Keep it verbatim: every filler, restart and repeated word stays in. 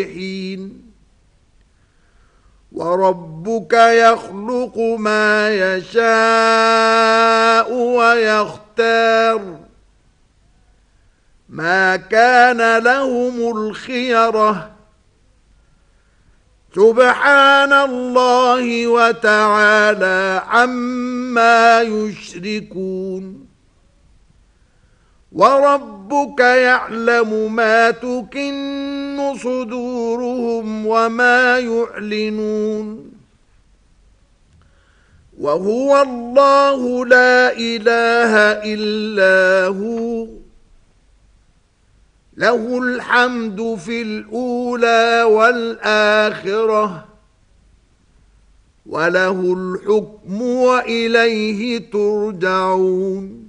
وربك يخلق ما يشاء ويختار ما كان لهم الخيرة سبحان الله وتعالى عما يشركون وربك يعلم ما تكن صدورهم وما يعلنون وهو الله لا إله إلا هو له الحمد في الأولى والآخرة وله الحكم وإليه ترجعون